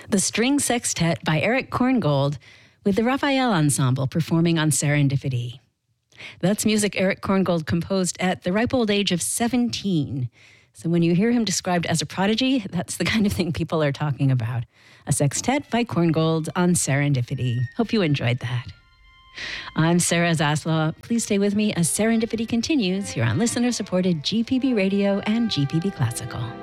The String Sextet by Eric Korngold with the Raphael Ensemble performing on Serendipity. That's music Eric Korngold composed at the ripe old age of 17. So when you hear him described as a prodigy, that's the kind of thing people are talking about. A sextet by Korngold on Serendipity. Hope you enjoyed that. I'm Sarah Zaslaw. Please stay with me as Serendipity continues here on listener-supported GPB Radio and GPB Classical.